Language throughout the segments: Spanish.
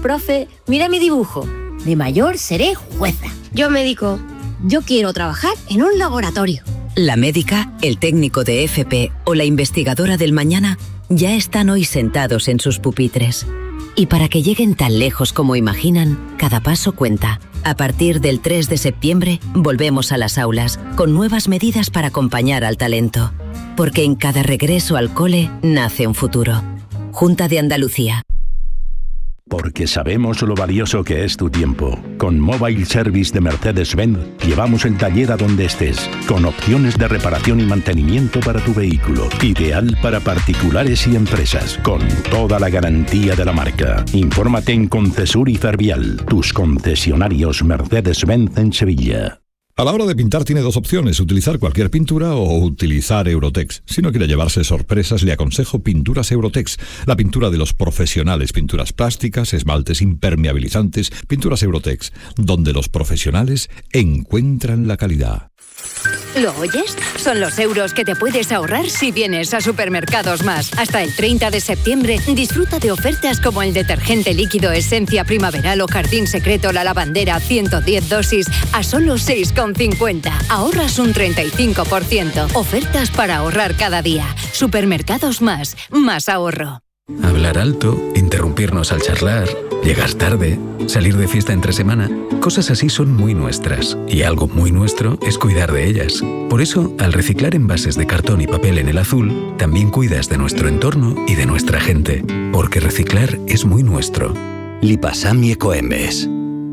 Profe, mira mi dibujo. De mayor seré jueza. Yo médico. Yo quiero trabajar en un laboratorio. La médica, el técnico de FP o la investigadora del mañana ya están hoy sentados en sus pupitres. Y para que lleguen tan lejos como imaginan, cada paso cuenta. A partir del 3 de septiembre, volvemos a las aulas, con nuevas medidas para acompañar al talento. Porque en cada regreso al cole nace un futuro. Junta de Andalucía. Porque sabemos lo valioso que es tu tiempo. Con Mobile Service de Mercedes-Benz llevamos el taller a donde estés, con opciones de reparación y mantenimiento para tu vehículo. Ideal para particulares y empresas, con toda la garantía de la marca. Infórmate en Concesur y Fervial, tus concesionarios Mercedes-Benz en Sevilla. A la hora de pintar tiene dos opciones, utilizar cualquier pintura o utilizar Eurotex. Si no quiere llevarse sorpresas, le aconsejo Pinturas Eurotex, la pintura de los profesionales, pinturas plásticas, esmaltes impermeabilizantes, Pinturas Eurotex, donde los profesionales encuentran la calidad. ¿Lo oyes? Son los euros que te puedes ahorrar si vienes a Supermercados Más. Hasta el 30 de septiembre, disfruta de ofertas como el detergente líquido Esencia Primaveral o Jardín Secreto La Lavandera 110 dosis a solo 6,50. Ahorras un 35%. Ofertas para ahorrar cada día. Supermercados Más. Más ahorro. Hablar alto, interrumpirnos al charlar, llegar tarde, salir de fiesta entre semana, cosas así son muy nuestras. Y algo muy nuestro es cuidar de ellas. Por eso, al reciclar envases de cartón y papel en el azul, también cuidas de nuestro entorno y de nuestra gente. Porque reciclar es muy nuestro. Lipasam y Ecoembes.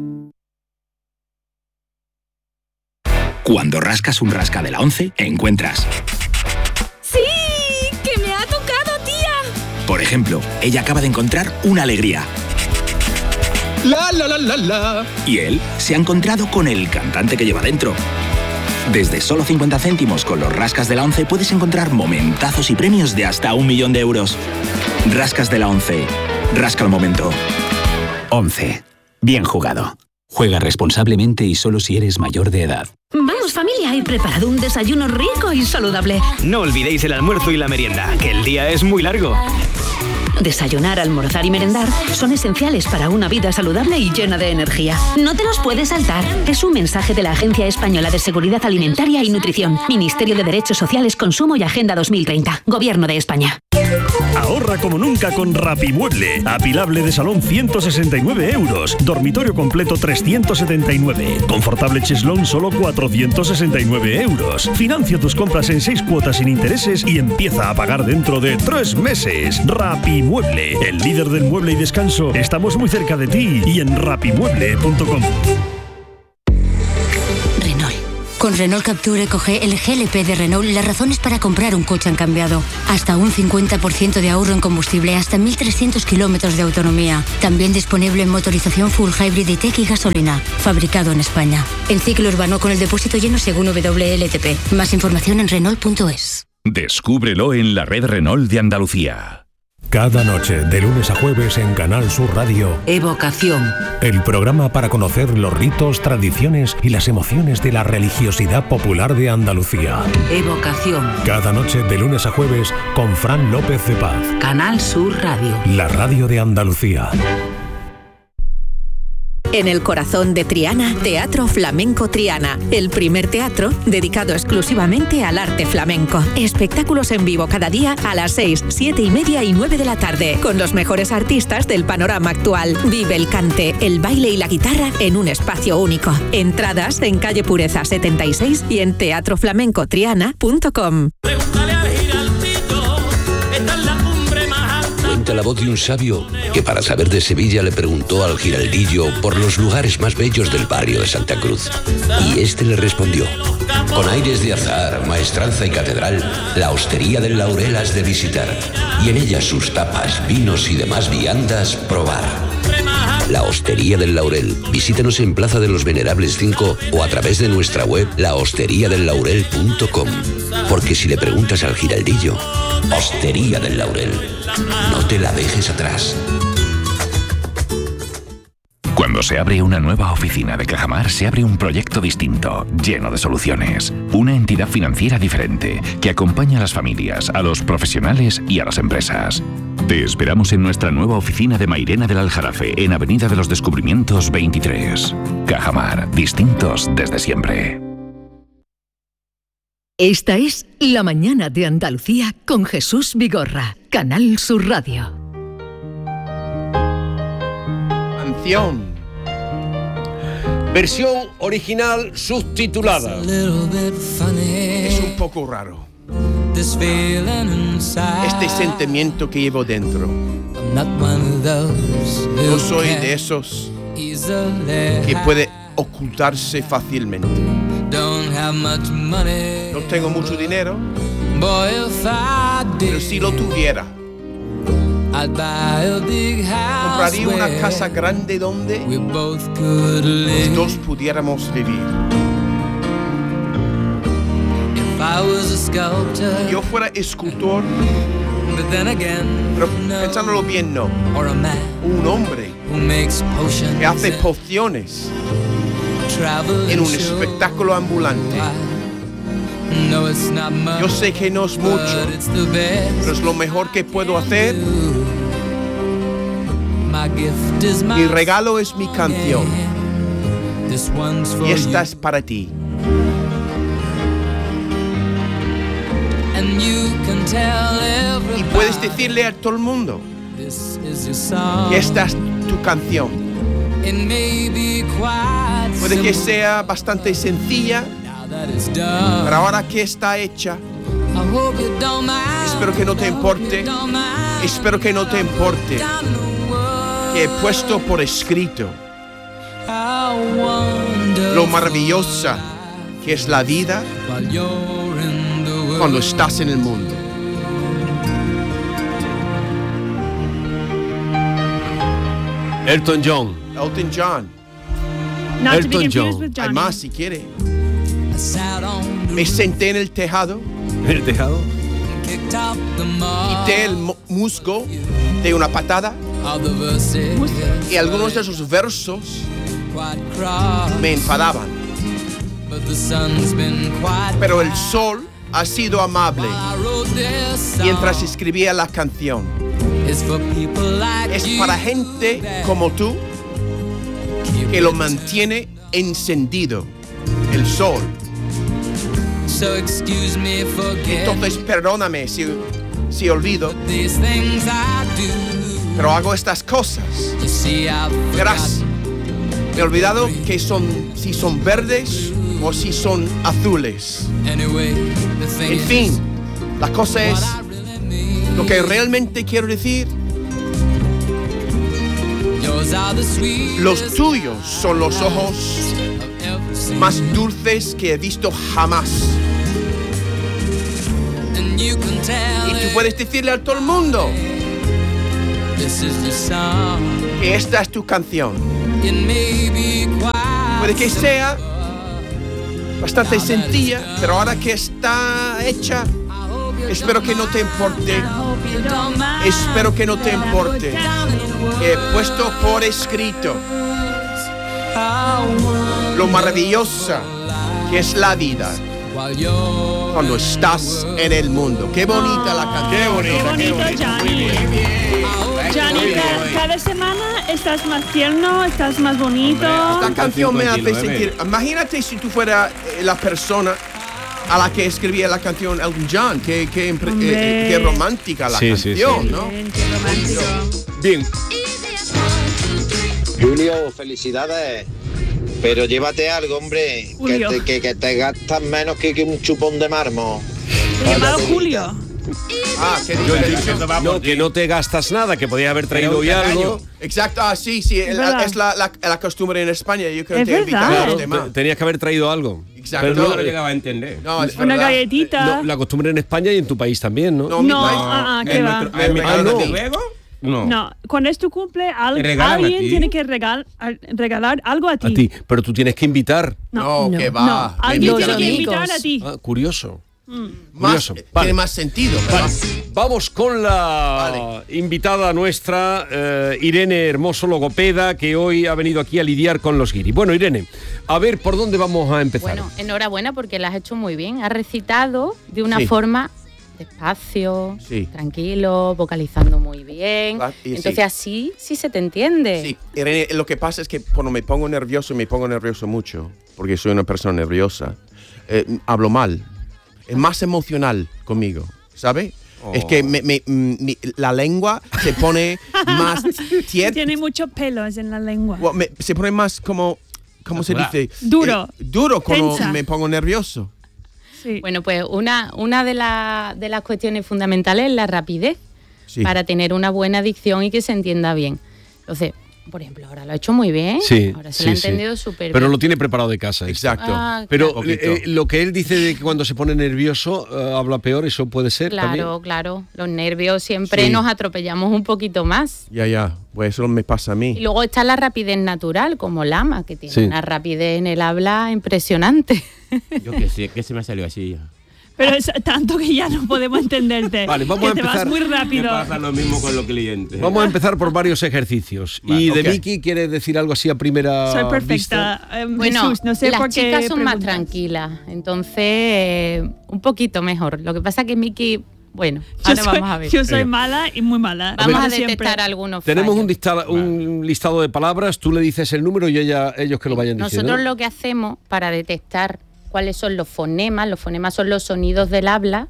Cuando rascas un rasca de la 11, encuentras... Por ejemplo, ella acaba de encontrar una alegría. ¡La, la, la, la, la! Y él se ha encontrado con el cantante que lleva dentro. Desde solo 50 céntimos con los rascas de la 11 puedes encontrar momentazos y premios de hasta 1 millón de euros. Rascas de la 11. Rasca el momento. 11. Bien jugado. Juega responsablemente y solo si eres mayor de edad. Vamos familia, he preparado un desayuno rico y saludable. No olvidéis el almuerzo y la merienda, que el día es muy largo. Desayunar, almorzar y merendar son esenciales para una vida saludable y llena de energía. No te los puedes saltar. Es un mensaje de la Agencia Española de Seguridad Alimentaria y Nutrición, Ministerio de Derechos Sociales, Consumo y Agenda 2030, Gobierno de España. Ahorra como nunca con Rapimueble. Apilable de salón 169 euros. Dormitorio completo 379. Confortable cheslón solo 469 euros. Financia tus compras en 6 cuotas sin intereses y empieza a pagar dentro de 3 meses. Rapimueble, el líder del mueble y descanso. Estamos muy cerca de ti y en rapimueble.com. Con Renault Captur EcoG, el GLP de Renault, las razones para comprar un coche han cambiado. Hasta un 50% de ahorro en combustible, hasta 1.300 kilómetros de autonomía. También disponible en motorización full hybrid y tech y gasolina. Fabricado en España. En ciclo urbano con el depósito lleno según WLTP. Más información en Renault.es. Descúbrelo en la red Renault de Andalucía. Cada noche, de lunes a jueves en Canal Sur Radio. Evocación. El programa para conocer los ritos, tradiciones y las emociones de la religiosidad popular de Andalucía. Evocación. Cada noche, de lunes a jueves, con Fran López de Paz. Canal Sur Radio. La radio de Andalucía. En el corazón de Triana, Teatro Flamenco Triana, el primer teatro dedicado exclusivamente al arte flamenco. Espectáculos en vivo cada día a las 6, 7 y media y 9 de la tarde, con los mejores artistas del panorama actual. Vive el cante, el baile y la guitarra en un espacio único. Entradas en calle Pureza 76 y en teatroflamencotriana.com. Cuenta la voz de un sabio que para saber de Sevilla le preguntó al giraldillo por los lugares más bellos del barrio de Santa Cruz. Y este le respondió: con aires de azar, maestranza y catedral, la hostería del Laurel has de visitar, y en ella sus tapas, vinos y demás viandas probar. La Hostería del Laurel. Visítanos en Plaza de los Venerables 5 o a través de nuestra web lahosteriadellaurel.com. Porque si le preguntas al giraldillo, Hostería del Laurel, no te la dejes atrás. Cuando se abre una nueva oficina de Cajamar, se abre un proyecto distinto, lleno de soluciones. Una entidad financiera diferente, que acompaña a las familias, a los profesionales y a las empresas. Te esperamos en nuestra nueva oficina de Mairena del Aljarafe, en Avenida de los Descubrimientos 23. Cajamar, distintos desde siempre. Esta es La Mañana de Andalucía con Jesús Vigorra, Canal Sur Radio. Canción. Versión original subtitulada. Es un poco raro. Este sentimiento que llevo dentro. No soy de esos que puede ocultarse fácilmente. No tengo mucho dinero, pero si lo tuviera, compraría una casa grande donde los dos pudiéramos vivir. Si yo fuera escultor, pero pensándolo bien, no. Un hombre que hace pociones en un espectáculo ambulante. Yo sé que no es mucho, pero es lo mejor que puedo hacer. Mi regalo es mi canción. Y esta es para ti. Y puedes decirle a todo el mundo que esta es tu canción. Puede que sea bastante sencilla, pero ahora que está hecha, espero que no te importe. Espero que no te importe que he puesto por escrito lo maravillosa que es la vida cuando estás en el mundo. Elton John. Elton John. Hay más si quiere. Me senté en el tejado. ¿En el tejado? Quité el musgo de una patada. Y algunos de sus versos me enfadaban. Pero el sol ha sido amable mientras escribía la canción. Es para gente como tú que lo mantiene encendido el sol. Entonces perdóname si olvido, pero hago estas cosas. Verás, me he olvidado que si son verdes o si son azules. En fin, la cosa es, lo que realmente quiero decir, los tuyos son los ojos más dulces que he visto jamás. Y tú puedes decirle a todo el mundo que esta es tu canción. Puede que sea bastante sencilla, pero ahora que está hecha, espero que no te importe. Espero que no te importe. He puesto por escrito lo maravillosa que es la vida cuando estás en el mundo. Qué bonita la canción. Qué bonito, Johnny. Johnny, cada semana estás más tierno, estás más bonito. Esta canción me hace sentir. Imagínate si tú fueras la persona a la que escribía la canción Elton John. Qué romántica la canción, ¿no? Qué romántico. Bien. Julio, felicidades. Pero llévate algo, hombre, que te gastas menos que un chupón de mármol. Llamado Julio. Que no te gastas nada, que podías haber traído hoy algo. Exacto, sí, es la costumbre en España. Yo creo que claro, tenías que haber traído algo. Exacto. Pero no lo llegaba a entender. No, es una galletita. No, la costumbre en España y en tu país también, ¿no? ¿qué va? No, cuando es tu cumple, alguien tiene que regalar algo a ti. Pero tú tienes que invitar. No, que va. No, alguien tiene que invitar a ti. Curioso. Tiene más sentido. Vale. Vamos con la invitada nuestra, Irene Hermoso, logopeda, que hoy ha venido aquí a lidiar con los guiris. Bueno, Irene, a ver, ¿por dónde vamos a empezar? Bueno, enhorabuena porque la has hecho muy bien. Has recitado de una forma despacio, Sí. tranquilo, vocalizando muy bien. Y Entonces sí. así sí se te entiende. Sí, Irene, lo que pasa es que cuando me pongo nervioso mucho, porque soy una persona nerviosa, hablo mal. Es más emocional conmigo, ¿sabes? Es que la lengua se pone más tieta. Tiene muchos pelos en la lengua. Se pone más como, ¿cómo se dice? Duro. Duro cuando Tensa. me pongo nervioso. Sí. Bueno, pues una de las cuestiones fundamentales es la rapidez para tener una buena dicción y que se entienda bien. Entonces, por ejemplo, ahora lo ha hecho muy bien. Sí, ahora se lo ha entendido súper bien. Pero lo tiene preparado de casa. Exacto. Pero claro. lo que él dice de que cuando se pone nervioso habla peor, ¿eso puede ser también? Claro. Los nervios siempre nos atropellamos un poquito más. Ya. Pues eso me pasa a mí. Y luego está la rapidez natural, como Lama, que tiene una rapidez en el habla impresionante. Yo que sé, que se me salió así ya. Pero es tanto que ya no podemos entenderte. Vale, vamos a te empezar. vas muy rápido. Me pasa lo mismo con los clientes. Vamos a empezar por varios ejercicios. Vale, y de ok. Miki, ¿quieres decir algo así a primera Soy vista? perfecta. Bueno, Jesús, no sé las por qué chicas son más preguntas. tranquilas, entonces un poquito mejor. Lo que pasa que Miki, bueno, ahora vamos a ver. Yo soy mala y muy mala. Vamos a Siempre. detectar algunos Tenemos fallos. un listado de palabras, tú le dices el número y ellos que lo vayan diciendo. Nosotros lo que hacemos para detectar cuáles son los fonemas son los sonidos del habla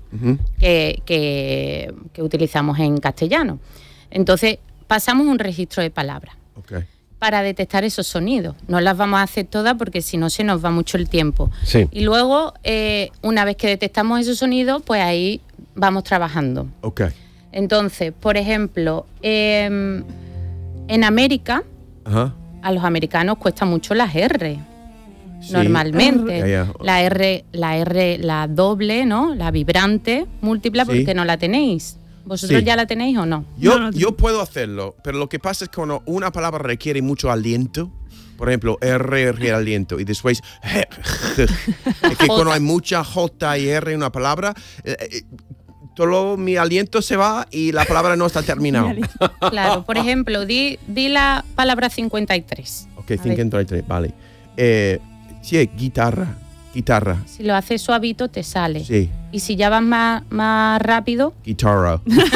que utilizamos en castellano. Entonces, pasamos un registro de palabras para detectar esos sonidos. No las vamos a hacer todas porque si no se nos va mucho el tiempo. Sí. Y luego, una vez que detectamos esos sonidos, pues ahí vamos trabajando. Entonces, por ejemplo, en América, a los americanos cuesta mucho las R. Sí. Normalmente. Ya. La R, la doble, ¿no? La vibrante, múltipla, Sí. porque no la tenéis. ¿Vosotros Sí. ya la tenéis o no? Yo puedo hacerlo, pero lo que pasa es que cuando una palabra requiere mucho aliento, por ejemplo, R requiere aliento, y después es que cuando hay mucha J y R en una palabra, todo mi aliento se va y la palabra no está terminada. Claro, por ejemplo, di la palabra 53. Ok, 53, vale. Sí, guitarra. Si lo haces suavito, te sale. Sí. Y si ya vas más rápido... Guitarra.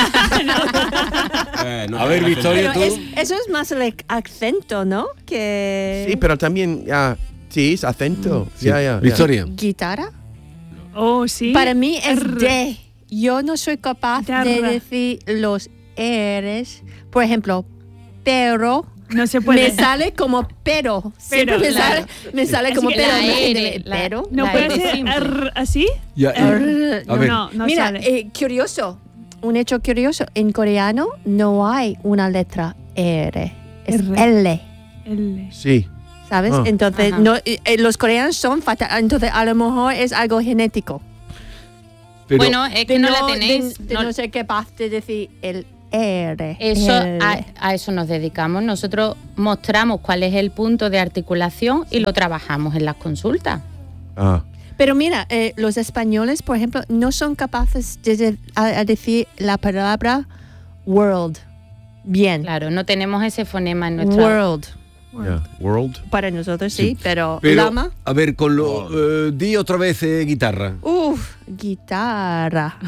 A ver, Victoria, Pero tú. eso es más el acento, ¿no? Que... Sí, pero también, sí, es acento. Sí. Victoria. ¿Guitarra? Oh, sí. Para mí es D. Yo no soy capaz de decir los R's. Por ejemplo, pero... No se puede. Me sale como pero. Siempre me sale como que pero. Pero. ¿No puede ser R así? Ya, R. No Mira, sale. curioso. Un hecho curioso. En coreano no hay una letra R. Es L. Sí. ¿Sabes? Ah. Entonces, los coreanos son fatales. Entonces, a lo mejor es algo genético. Pero, bueno, es que no la tenéis. De no ser capaz de decir el R. Eso, el- a eso nos dedicamos. Nosotros mostramos cuál es el punto de articulación y lo trabajamos en las consultas. Pero mira, los españoles, por ejemplo, no son capaces de a decir la palabra world bien. Claro, no tenemos ese fonema en nuestra... World. World. Para nosotros sí, pero Pero, Lama. a ver, con lo di otra vez guitarra. Guitarra.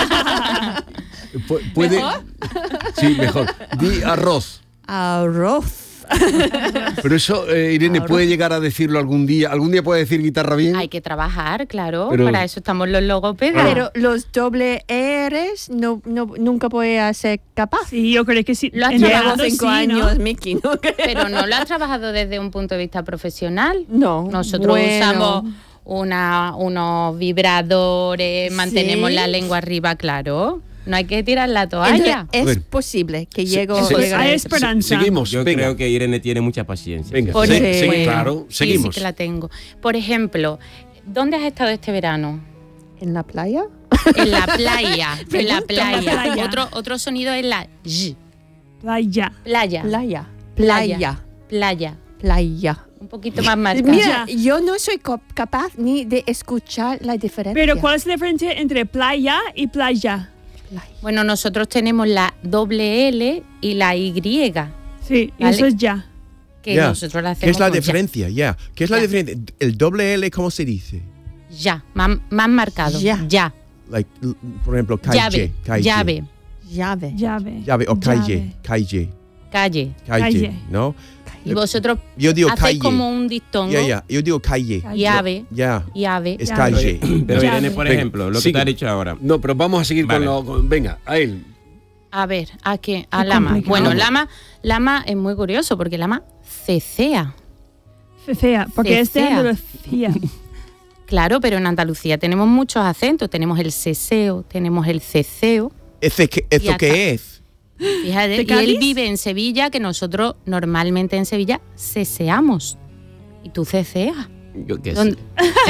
¿Puede? ¿Mejor? Sí, mejor. Di arroz. Arroz. Pero eso, Irene, ¿puede llegar a decirlo algún día? ¿Algún día puede decir guitarra bien? Hay que trabajar, claro, Pero- para eso estamos los logopedas. Pero los doble R's nunca voy a ser capaz. Sí, yo creo que sí. Lo has Llevo trabajado, 5 sí, años, ¿no? Miki, ¿no? Pero no lo has trabajado desde un punto de vista profesional. No. Nosotros bueno. usamos unos vibradores, mantenemos ¿Sí? la lengua arriba, claro. No hay que tirar la toalla. Entonces, es posible que llego Pues llegar a hay eso. esperanza. Seguimos. Yo venga. creo que Irene tiene mucha paciencia. Venga, Por ejemplo, claro, sí, seguimos. sí que la tengo. Por ejemplo, ¿dónde has estado este verano? ¿En la playa? En la playa. En la Pregunta, playa. playa. Otro sonido es la y. Playa. Playa. Playa. Playa. Playa. Playa. Un poquito más marcado. Mira, yo no soy capaz ni de escuchar la diferencia. Pero ¿cuál es la diferencia entre playa y playa? Bueno, nosotros tenemos la doble L y la Y. Sí, ¿Vale? eso es ya. Que Ya. nosotros la hacemos ¿Qué es la con ya. diferencia? ¿Qué es la diferencia? El doble L, ¿cómo se dice? Ya, más marcado. Ya. Ya. like, por ejemplo, calle. Llave. O calle. Calle. ¿No? Y vosotros yo digo hacéis calle. como un dictongo. Yo digo calle. Llave. Llave. Es Llave. calle. Pero Irene, por ejemplo, lo que te ha dicho ahora. No, pero vamos a seguir venga, a él. A ver, a lama. Bueno, lama es muy curioso porque lama cecea. Porque es de Andalucía. Claro, pero en Andalucía tenemos muchos acentos. Tenemos el ceseo, tenemos el ceceo. ¿Eso qué es? Fíjate, y él vive en Sevilla, que nosotros normalmente en Sevilla ceseamos. Y tú ceceas. Yo qué sé.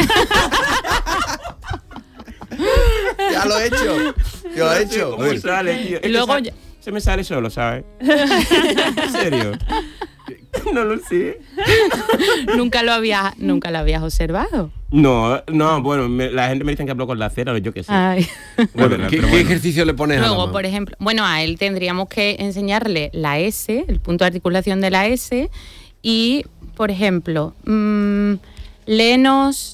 Ya lo he hecho. ¿Cómo sale, tío? Y luego se me sale solo, ¿sabes? ¿En serio? No lo sé. ¿Nunca lo habías observado? No, bueno, la gente me dice que hablo con la cera, yo qué sé. Bueno, ¿qué ejercicio le pones a Luego, Lama? por ejemplo, a él tendríamos que enseñarle la S, el punto de articulación de la S, y, por ejemplo, léenos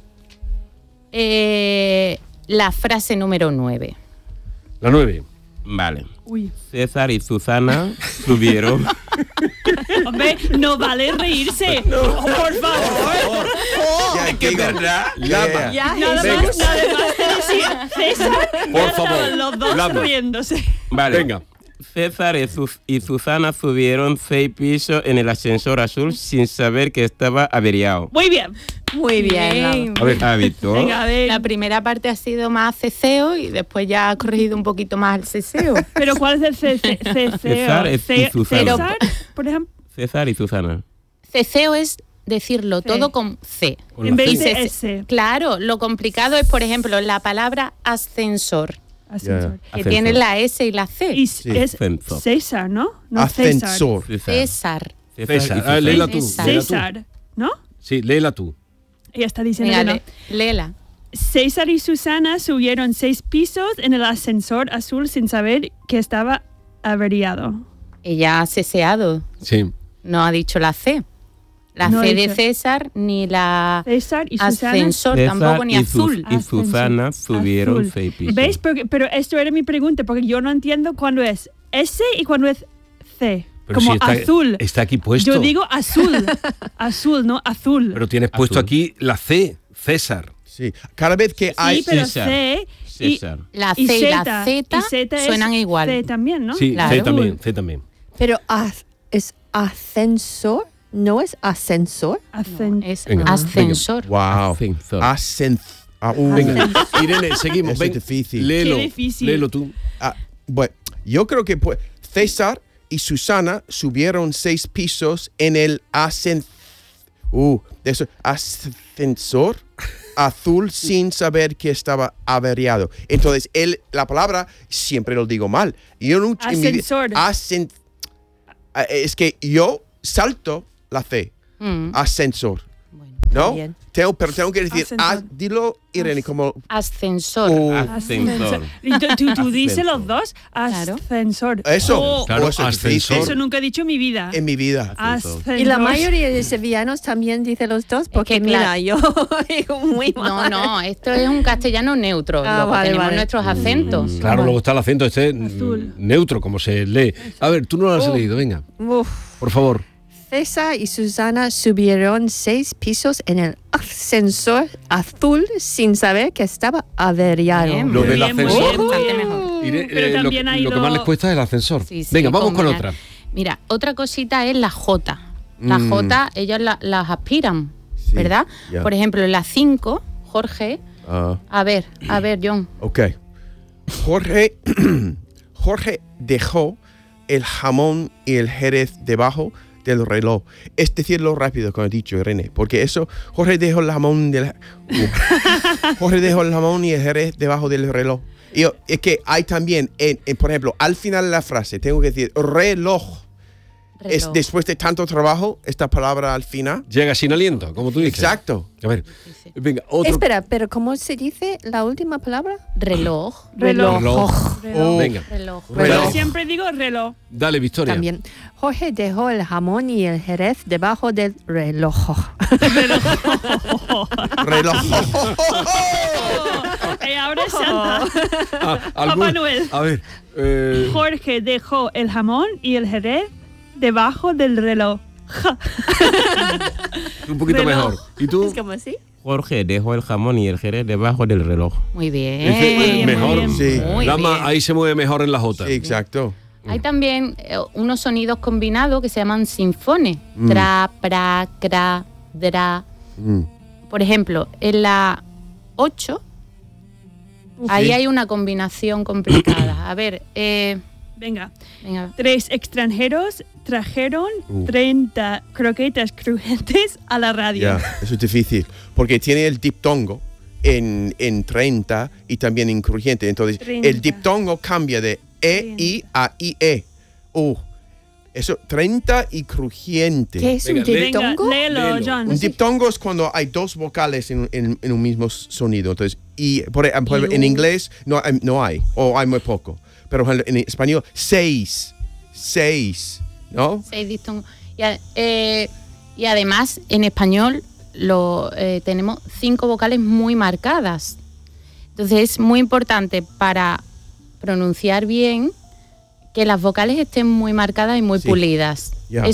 la frase número 9. La 9. Vale. César y Susana subieron. Hombre, no vale reírse. No. Por favor. Es que es verdad. Lama. Nada más decir César. Por favor. Los dos Lama. riéndose. Vale. Venga. César y Susana subieron 6 pisos en el ascensor azul sin saber que estaba averiado. Muy bien. A ver, ¿ha visto? Venga, a ver. La primera parte ha sido más ceceo y después ya ha corregido un poquito más el ceseo. Pero ¿cuál es el ceceo? César y Susana. César, por ejemplo. César y Susana. Ceceo es decirlo todo con C. En vez de S. Claro, lo complicado es, por ejemplo, la palabra ascensor. Que tiene la S y la C. Y es César, ¿no? No Ascensor. César. César. Léela tú. César, ¿no? Sí, léela tú. Ella está diciendo Venga, que no. léela. César y Susana subieron 6 pisos en el ascensor azul sin saber que estaba averiado. Ella ha ceseado. Sí. No ha dicho la C. La No C ha de dicho. César ni la César y Susana. ascensor tampoco, ni azul. Y Susana subieron Azul. 6 pisos. ¿Veis? Pero esto era mi pregunta, porque yo no entiendo cuándo es S y cuándo es C. Pero como si está, azul. Está aquí puesto. Yo digo azul. Azul, no azul. Pero tienes puesto aquí la C, César. Sí. Cada vez que hay... Sí, pero C y la C y la Z suenan igual. C también, ¿no? Sí, Claro. C también. Pero es ascensor, no es ascensor. Es Venga, ascensor. Wow. Venga, Irene, seguimos. Eso Ven, es difícil. Léelo, Qué difícil. léelo tú. Bueno, yo creo que César y Susana subieron 6 pisos en el ascensor azul sin saber que estaba averiado. Entonces, la palabra siempre lo digo mal. Yo no, Ascensor. Es que yo salto la C. Ascensor. ¿No? bien. Pero tengo que decir, Ascensor. dilo, Irene, como... Ascensor. Ascensor. Y tú dices los dos, Claro. ascensor. Eso. Oh, Claro, eso es difícil ascensor. eso nunca he dicho en mi vida. en mi vida. Ascensor. Y la mayoría de sevillanos también dicen los dos, porque que, mira, claro. yo digo muy mal. No, esto es un castellano neutro. Luego vale, tenemos vale. nuestros acentos. Claro, luego está el acento neutro, como se lee. A ver, tú no lo has leído, venga. Uf. Por favor. César y Susana subieron 6 pisos en el ascensor azul sin saber que estaba averiado. Bien, Lo muy del bien, muy ascensor. bien, bastante mejor. Pero también ha lo que más les cuesta es el ascensor. Sí, Venga, vamos con combinar. otra. Mira, otra cosita es la J. La J, ellos las aspiran, ¿verdad? ya. Por ejemplo, en la 5, Jorge. A ver, John. Ok. Jorge dejó el jamón y el jerez debajo del reloj. Es decirlo rápido, como he dicho, Irene, porque eso, Jorge dejó el jamón Jorge dejó el jamón y el jerez debajo del reloj. Y es que hay también, por ejemplo, al final de la frase, tengo que decir reloj. Es después de tanto trabajo, esta palabra al final. Llega sin aliento, como tú dices. Exacto. A ver, venga, otro. Espera, pero ¿cómo se dice la última palabra? Reloj. Reloj. Venga. Reloj. Pero siempre digo reloj. Dale, Victoria. También. Jorge dejó el jamón y el jerez debajo del reloj. Reloj. ahora es Santa. Papá Noel. A ver. Jorge dejó el jamón y el jerez debajo del reloj. Un poquito mejor. ¿Y tú? ¿Es como así? Jorge dejó el jamón y el jerez debajo del reloj. Muy bien. Mejor. Muy bien. Sí. Muy Lama, bien. ahí se mueve mejor en la J. Sí, exacto. Hay también unos sonidos combinados que se llaman sinfones. Tra, pra, cra, dra. Por ejemplo, en la 8, ahí hay una combinación complicada. A ver, Venga. 3 extranjeros trajeron 30 croquetas crujientes a la radio. Ya, eso es difícil. Porque tiene el diptongo en 30 y también en crujiente. Entonces, 30. el diptongo cambia de E-I a I-E. Eso, 30 y crujiente. ¿Qué es un diptongo? Léelo, John. Un diptongo es cuando hay dos vocales en un mismo sonido. Entonces, y por ejemplo, en inglés no hay, o hay muy poco. Pero en español, 6, ¿no? 6 diptongos. Y además, en español tenemos 5 vocales muy marcadas. Entonces, es muy importante para pronunciar bien que las vocales estén muy marcadas y muy pulidas. Yeah.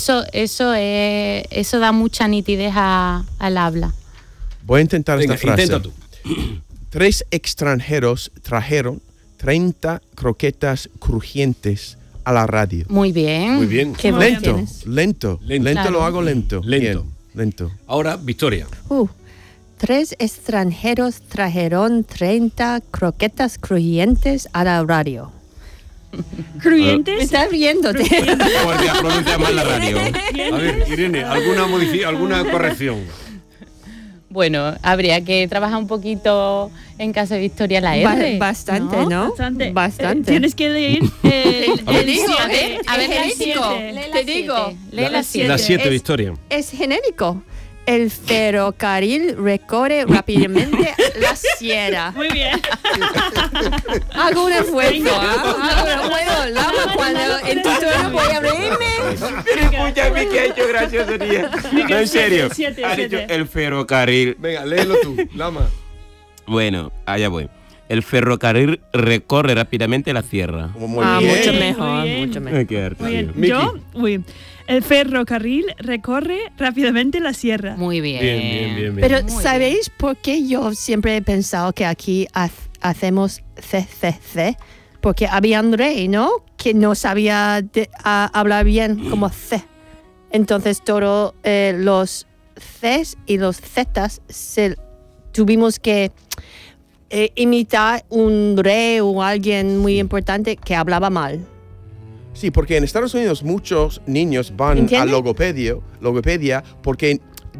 Eso da mucha nitidez al habla. Voy a intentar esta frase. Intenta tú. 3 extranjeros trajeron 30 croquetas crujientes a la radio. Muy bien. Muy bien. Qué Lento Claro. lo hago lento. Lento. Bien, lento. Ahora, Victoria. 3 extranjeros trajeron 30 croquetas crujientes a la radio. ¿Crujientes? Me estás riéndote. Porque pronuncia mal la radio. A ver, Irene, ¿alguna corrección? Bueno, habría que trabajar un poquito en caso de Victoria la R. Bastante, ¿no? Bastante. Tienes que leer Te digo, a ver, el te digo, lee la 7. La 7, Victoria. Es genérico. El ferrocarril recorre rápidamente la sierra. Muy bien. Hago un esfuerzo. Bueno, Lama, cuando en tu turno voy a reírme. Pero escucha, Vicky ha hecho gracioso día. No, en serio. Ha dicho el ferrocarril. Venga, léelo tú, Lama. Bueno, allá voy. El ferrocarril recorre rápidamente la sierra. Mucho mejor, mucho mejor. Hay que darte. Muy bien. El ferrocarril recorre rápidamente la sierra. Muy bien. Bien. Pero ¿sabéis por qué yo siempre he pensado que aquí hacemos C? Porque había un rey, ¿no? Que no sabía hablar bien como C. Entonces todos los Cs y los Zs tuvimos que imitar un rey o alguien muy importante que hablaba mal. Sí, porque en Estados Unidos muchos niños van a logopedia porque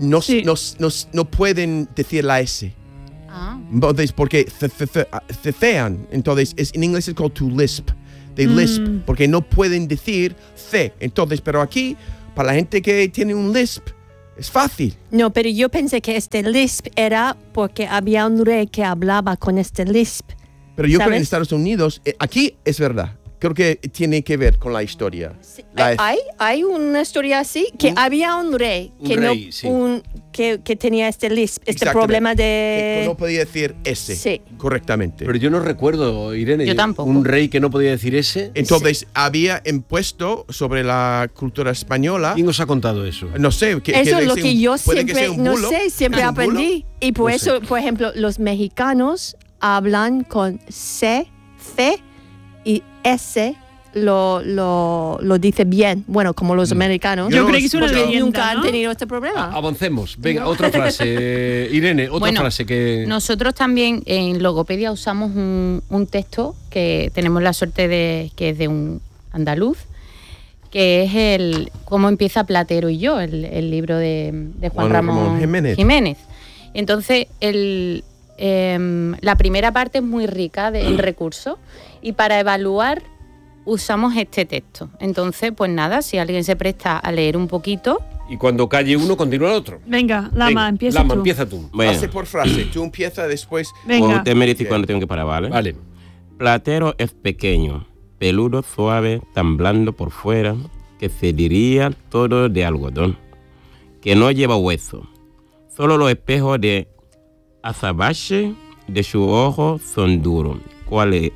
no pueden decir la S. Entonces, porque cecean. Entonces, en inglés es called to lisp. They lisp, porque no pueden decir C. Entonces, pero aquí, para la gente que tiene un lisp, es fácil. No, pero yo pensé que este lisp era porque había un rey que hablaba con este lisp. Pero yo creo que en Estados Unidos, aquí es verdad. Creo que tiene que ver con la historia. Sí, hay una historia así, que había un rey que tenía este lisp, este problema de... Que no podía decir ese correctamente. Pero yo no recuerdo, Irene, yo tampoco. Un rey que no podía decir ese. Entonces, había impuesto sobre la cultura española... ¿Quién os ha contado eso? No sé. Eso es lo que yo siempre aprendí. Y por eso, por ejemplo, los mexicanos hablan con C, y S lo dice bien, bueno, como los americanos. Yo creo que es una leyenda, nunca ¿no? han tenido este problema. Avancemos. Venga, otra frase. Irene, frase que... Nosotros también en Logopedia usamos un texto que tenemos la suerte de que es de un andaluz, que es el Cómo empieza Platero y yo, el libro de Juan Ramón Jiménez. Entonces, la primera parte es muy rica en recursos y para evaluar usamos este texto. Entonces, pues nada, si alguien se presta a leer un poquito... Y cuando calle uno, continúa el otro. Venga, Lama, empieza tú. Bueno. Frase por frase. Tú empiezas después. Venga. Usted me dice cuando tengo que parar, ¿vale? Vale. Platero es pequeño, peludo, suave, tan blando por fuera, que se diría todo de algodón, que no lleva hueso. Solo los espejos de azabache de sus ojos son duros. ¿Cuál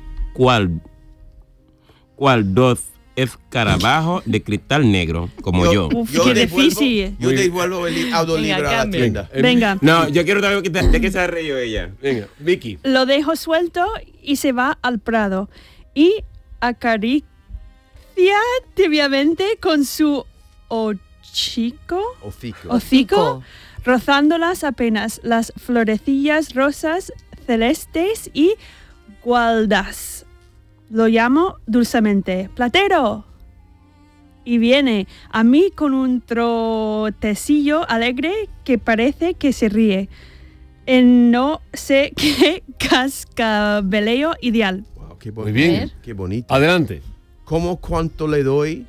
dos escarabajos de cristal negro, como yo? Qué difícil. Yo devuelvo el audiolibro a la tienda. Venga. No, yo quiero saber de qué se ha reído ella. Venga, Vicky. Lo dejo suelto y se va al prado. Y acaricia tibiamente con su hocico, rozándolas apenas las florecillas rosas, celestes y gualdas. Lo llamo dulcemente, Platero. Y viene a mí con un trotecillo alegre que parece que se ríe. En no sé qué cascabeleo ideal. Wow, muy bien. Qué bonito. Adelante. Come cuánto le doy.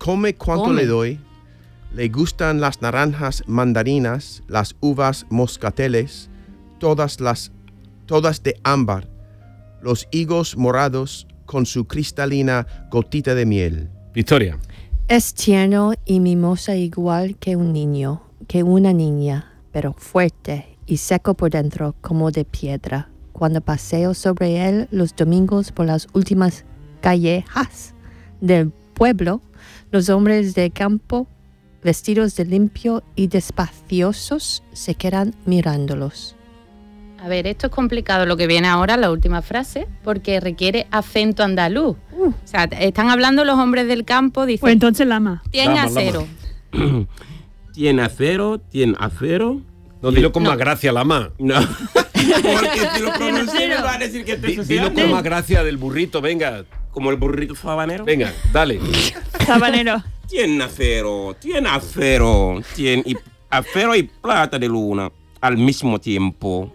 Le gustan las naranjas mandarinas, las uvas moscateles, todas de ámbar, los higos morados con su cristalina gotita de miel. Victoria. Es tierno y mimosa igual que un niño, que una niña, pero fuerte y seco por dentro como de piedra. Cuando paseo sobre él los domingos por las últimas callejas del pueblo, los hombres de campo, vestidos de limpio y despaciosos, se quedan mirándolos. A ver, esto es complicado lo que viene ahora, la última frase, porque requiere acento andaluz. O sea, están hablando los hombres del campo, dicen... Pues entonces lama. Tiene acero. Tiene acero. No, dilo con más gracia, lama. No. Porque si lo pronuncié me va a decir que te dilo con más gracia del burrito, venga. Como el burrito sabanero. Venga, dale. Sabanero. Tiene acero. Tiene acero y plata de luna al mismo tiempo.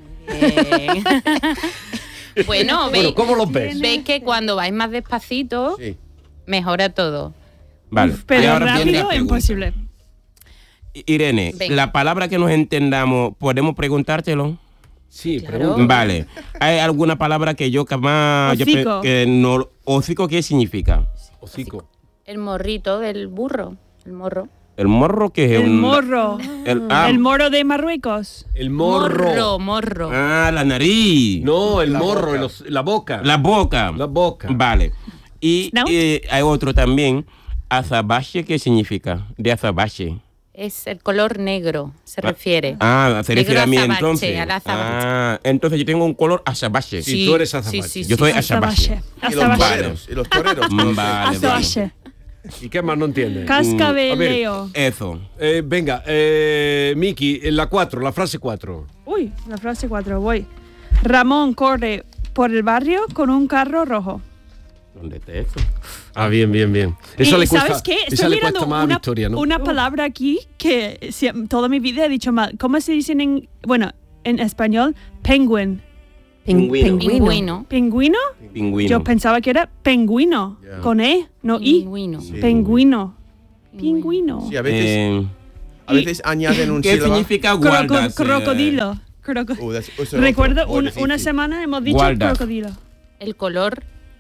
Bueno, ¿cómo los ves? Veis que cuando vais más despacito, mejora todo. Vale. Pero rápido es imposible. Irene, venga. la palabra que nos entendamos, ¿podemos preguntártelo? Sí, claro. Vale. ¿Hay alguna palabra que yo jamás... Hocico. ¿Hocico qué significa? Hocico. El morrito del burro, el morro. ¿El morro qué es? El morro. El morro de Marruecos. El morro. Morro. Ah, la nariz. No, el morro, la boca. La boca. Vale. Y hay otro también, azabache, ¿qué significa? De azabache. Es el color negro, se refiere. Ah, se refiere a mí azabache, entonces. al azabache. Ah, entonces yo tengo un color azabache. Sí, tú eres azabache. Sí, yo soy azabache. Y los toreros. Vale. Azabache. ¿Y qué más no entiendes? Cascabeleo. Eso. Venga, Miki, en la 4, la frase 4. Uy, la frase 4, voy. Ramón corre por el barrio con un carro rojo. ¿Dónde está eso? Ah, bien. Eso le cuesta, ¿sabes qué? Estoy mirando más a Victoria, ¿no? Una palabra aquí que toda mi vida he dicho mal. ¿Cómo se dice en español? Penguin. Pingüino. ¿Pingüino? Pingüino. Yo pensaba que era pingüino, con E, no Pingüino. I. Pingüino. Pingüino. Sí, a veces añaden un sílaba. ¿Qué significa guardas? Crocodilo. Recuerdo una semana hemos dicho guardas. crocodilo. El color.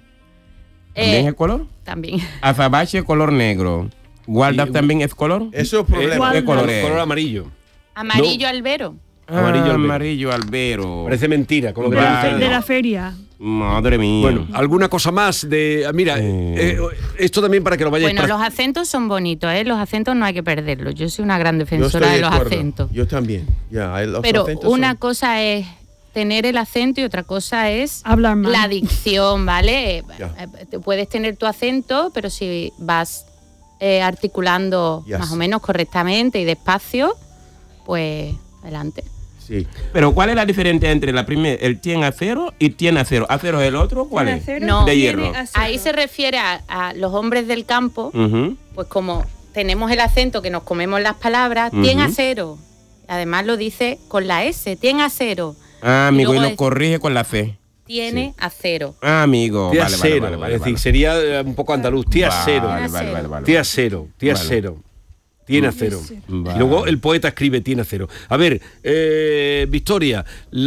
¿También es color? También. Azabache color negro. ¿Guardas también es color? Eso es problema. ¿Qué color es? Color amarillo. Amarillo albero. Amarillo albero. Parece mentira. Con lo que De la feria. Madre mía. Bueno, ¿alguna cosa más? Mira, esto también para que lo vayáis... Bueno, los acentos son bonitos, ¿eh? Los acentos no hay que perderlos. Yo soy una gran defensora de los acentos. Yo también. Pero una cosa es tener el acento y otra cosa es hablar mal. La dicción, ¿vale? Puedes tener tu acento, pero si vas articulando más o menos correctamente y despacio, pues adelante. Sí. Pero ¿cuál es la diferencia entre la primera, el tiene acero y tiene acero? ¿Acero es el otro? ¿Cuál es? No, de hierro. Ahí se refiere a los hombres del campo, pues como tenemos el acento que nos comemos las palabras, tiene acero. Además lo dice con la S, tiene acero. Ah, amigo, y lo corrige con la C. Tiene acero. Ah, amigo. Tía cero. Es decir, sería un poco andaluz. Tía cero. Tía cero. Tía cero. Tiene acero. Vale. Y luego el poeta escribe tiene acero. A ver, Victoria,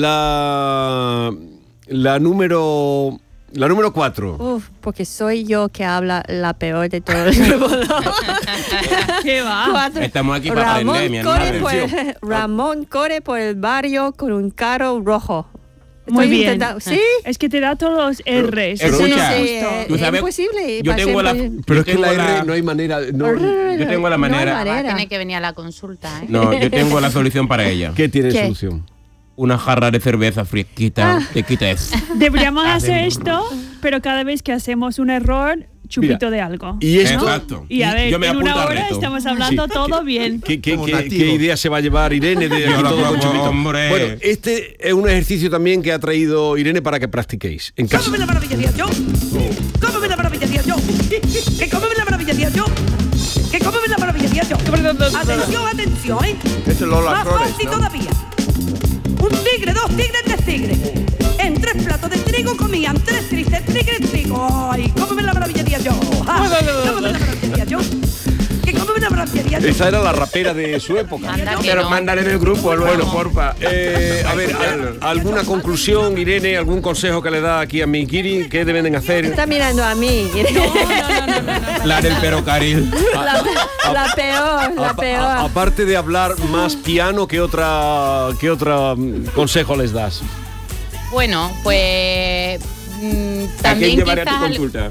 la número 4. Uf, porque soy yo que habla la peor de todo el grupo. ¿Qué va? Estamos aquí para aprender, mi hermano. Ramón corre por el barrio con un carro rojo. Muy bien. ¿Sí? Es que te da todos los R's. Escucha, ¿tú sabes? Es imposible. Yo tengo la... Pero es que la R no hay manera... yo tengo la manera... Tiene que venir a la consulta, ¿eh? No, yo tengo la solución para ella. ¿Qué tiene solución? Una jarra de cerveza fresquita, te quita eso. Deberíamos hacer esto, pero cada vez que hacemos un error, chupito de algo. Y esto, exacto. Y a ver, en una hora estamos hablando todo bien. ¿Qué idea se va a llevar Irene de todo con chupito? Hombre. Bueno, este es un ejercicio también que ha traído Irene para que practiquéis en casa. ¡Cómeme la maravilla, día yo! ¡Cómeme la maravilla, día yo! ¡Que cómeme la maravilla, día yo! ¡Que cómeme la maravilla, día yo! Atención, atención, ¿eh? Eso es Lola Más Flores, fácil ¿no? todavía. Un tigre, 2 tigres, 3 tigres. En 3 platos de trigo comían 3 tristes tigres trigo. ¡Ay, cómeme la maravilla, día yo! ¡Ah! ¡Cómeme la maravilla, día yo! ¡Que cómeme la maravilla, día yo! Esa era la rapera de su época. Pero mándale en el grupo luego, porfa. A ver, ¿alguna conclusión, Irene? ¿Algún consejo que le da aquí a mi Kiri? ¿Qué deben hacer? Está mirando a mí. La del perocaril. La peor. Aparte de hablar más piano, ¿qué otra consejo les das? Bueno, pues ¿A también quién llevaré a tu quizás consulta?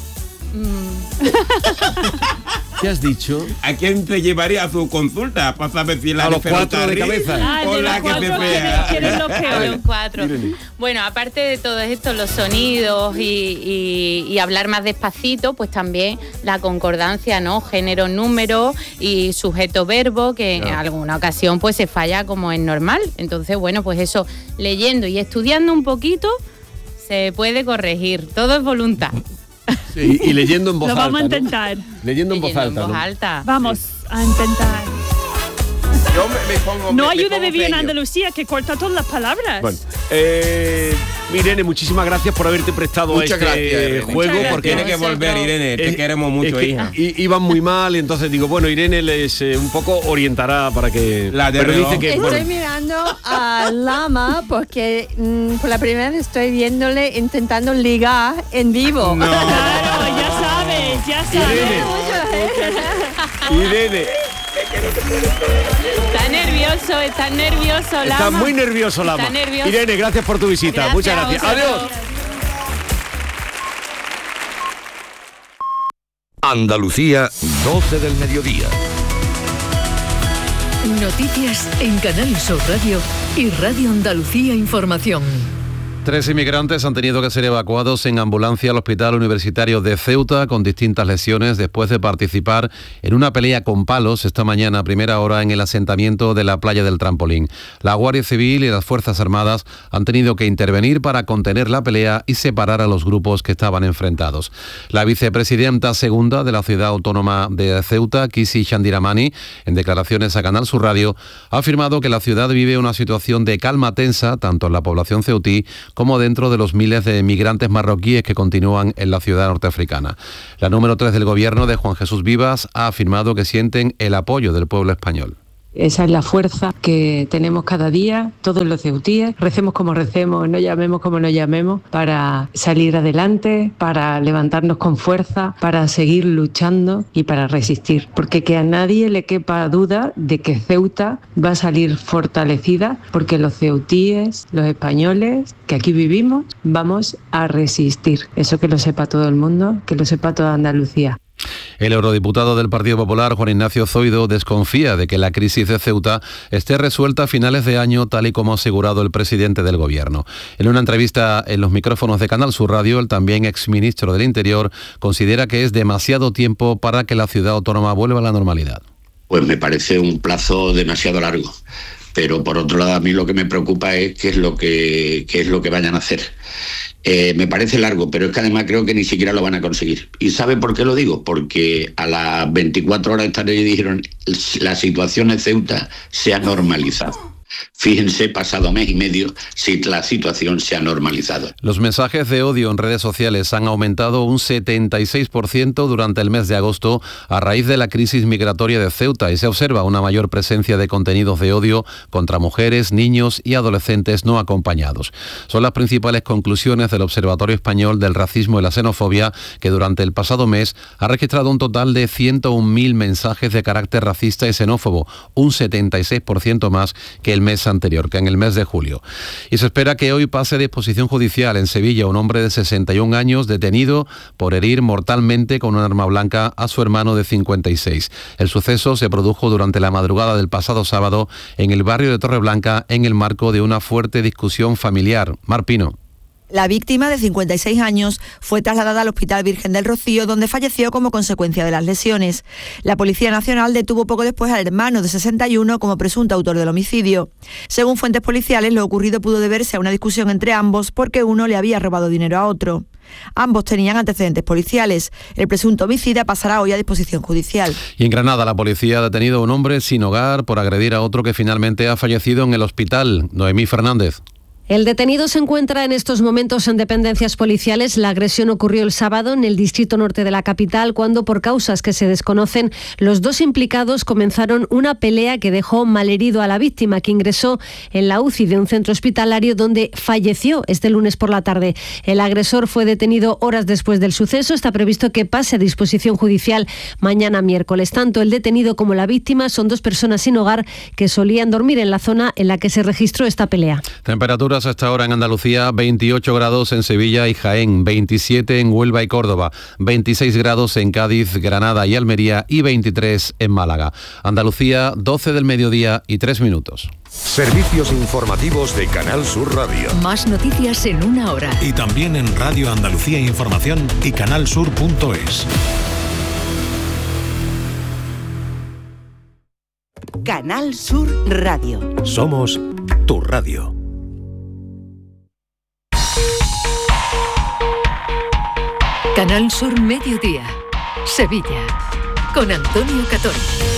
¿Qué has dicho? ¿A quién te llevaría a su consulta? Para saber si la a los 4 de cabeza. O la que te sea. A los 4. Bueno, aparte de todo esto, los sonidos y hablar más despacito, pues también la concordancia, ¿no? Género, número y sujeto, verbo, que en alguna ocasión pues se falla como es normal. Entonces, bueno, pues eso, leyendo y estudiando un poquito, se puede corregir. Todo es voluntad. Sí, y leyendo en voz alta. Lo vamos a intentar. ¿no? Leyendo en voz alta. Vamos a intentar. Yo me pongo... No me ayude pongo de bien serio. Andalucía, que corta todas las palabras. Bueno, Irene, muchísimas gracias por haberte prestado Muchas a este gracias, Irene. juego. Muchas porque gracias. Tiene que volver, Irene, te queremos mucho, hija. Iban muy mal y entonces digo, bueno, Irene les un poco orientará para que... Pero dice que... Estoy mirando a Lama porque por la primera vez estoy viéndole intentando ligar en vivo. No. Claro, ya sabes. Irene. Está nervioso, Lama. Está muy nervioso, Lama. Está nervioso. Irene, gracias por tu visita. Muchas gracias. Adiós. Andalucía, 12 del mediodía. Noticias en Canal Sur Radio y Radio Andalucía Información. 3 inmigrantes han tenido que ser evacuados en ambulancia al Hospital Universitario de Ceuta con distintas lesiones después de participar en una pelea con palos esta mañana a primera hora en el asentamiento de la Playa del Trampolín. La Guardia Civil y las Fuerzas Armadas han tenido que intervenir para contener la pelea y separar a los grupos que estaban enfrentados. La vicepresidenta segunda de la ciudad autónoma de Ceuta, Kisi Chandiramani, en declaraciones a Canal Sur Radio, ha afirmado que la ciudad vive una situación de calma tensa tanto en la población ceutí como dentro de los miles de migrantes marroquíes que continúan en la ciudad norteafricana. La número 3 del gobierno de Juan Jesús Vivas ha afirmado que sienten el apoyo del pueblo español. Esa es la fuerza que tenemos cada día, todos los ceutíes, recemos como recemos, no llamemos como nos llamemos, para salir adelante, para levantarnos con fuerza, para seguir luchando y para resistir. Porque que a nadie le quepa duda de que Ceuta va a salir fortalecida, porque los ceutíes, los españoles que aquí vivimos, vamos a resistir. Eso que lo sepa todo el mundo, que lo sepa toda Andalucía. El eurodiputado del Partido Popular, Juan Ignacio Zoido, desconfía de que la crisis de Ceuta esté resuelta a finales de año, tal y como ha asegurado el presidente del Gobierno. En una entrevista en los micrófonos de Canal Sur Radio, el también exministro del Interior considera que es demasiado tiempo para que la ciudad autónoma vuelva a la normalidad. Pues me parece un plazo demasiado largo. Pero por otro lado, a mí lo que me preocupa es qué es lo que vayan a hacer. Me parece largo, pero es que además creo que ni siquiera lo van a conseguir. ¿Y sabe por qué lo digo? Porque a las 24 horas esta noche dijeron la situación en Ceuta se ha normalizado. Fíjense, pasado mes y medio, si la situación se ha normalizado. Los mensajes de odio en redes sociales han aumentado un 76% durante el mes de agosto a raíz de la crisis migratoria de Ceuta y se observa una mayor presencia de contenidos de odio contra mujeres, niños y adolescentes no acompañados. Son las principales conclusiones del Observatorio Español del Racismo y la Xenofobia, que durante el pasado mes ha registrado un total de 101.000 mensajes de carácter racista y xenófobo, un 76% más que el mes anterior. anterior, que en el mes de julio. Y se espera que hoy pase a disposición judicial en Sevilla un hombre de 61 años detenido por herir mortalmente con un arma blanca a su hermano de 56. El suceso se produjo durante la madrugada del pasado sábado en el barrio de Torreblanca en el marco de una fuerte discusión familiar. Mar Pino. La víctima, de 56 años, fue trasladada al Hospital Virgen del Rocío, donde falleció como consecuencia de las lesiones. La Policía Nacional detuvo poco después al hermano de 61 como presunto autor del homicidio. Según fuentes policiales, lo ocurrido pudo deberse a una discusión entre ambos porque uno le había robado dinero a otro. Ambos tenían antecedentes policiales. El presunto homicida pasará hoy a disposición judicial. Y en Granada, la policía ha detenido a un hombre sin hogar por agredir a otro que finalmente ha fallecido en el hospital. Noemí Fernández. El detenido se encuentra en estos momentos en dependencias policiales. La agresión ocurrió el sábado en el distrito norte de la capital, cuando, por causas que se desconocen, los dos implicados comenzaron una pelea que dejó malherido a la víctima, que ingresó en la UCI de un centro hospitalario donde falleció este lunes por la tarde. El agresor fue detenido horas después del suceso. Está previsto que pase a disposición judicial mañana miércoles. Tanto el detenido como la víctima son dos personas sin hogar que solían dormir en la zona en la que se registró esta pelea. Temperaturas a esta hora en Andalucía: 28 grados en Sevilla y Jaén, 27 en Huelva y Córdoba, 26 grados en Cádiz, Granada y Almería y 23 en Málaga. Andalucía, 12 del mediodía y 3 minutos. Servicios informativos de Canal Sur Radio. Más noticias en una hora. Y también en Radio Andalucía Información y canalsur.es. Canal Sur Radio. Somos tu radio. Canal Sur Mediodía, Sevilla, con Antonio Catón.